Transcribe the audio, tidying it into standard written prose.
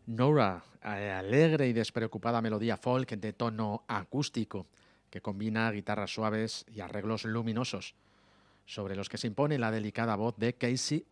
Nora, alegre y despreocupada melodía folk de tono acústico que combina guitarras suaves y arreglos luminosos, sobre los que se impone la delicada voz de Casey